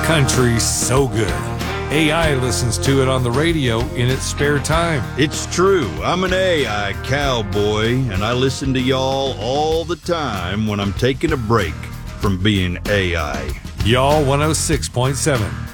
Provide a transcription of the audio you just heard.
Country's so good. AI listens to it on the radio in its spare time. It's true. I'm an AI cowboy, and I listen to y'all all the time when I'm taking a break from being AI. Y'all 106.7.